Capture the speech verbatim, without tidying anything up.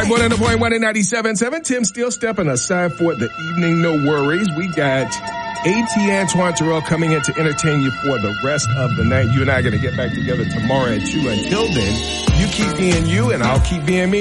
right, one hundred point one and ninety-seven point seven. Tim still stepping aside for the evening. No worries. We got A T Antoine Terrell coming in to entertain you for the rest of the night. You and I are going to get back together tomorrow at two. Until then, you keep being you and I'll keep being me.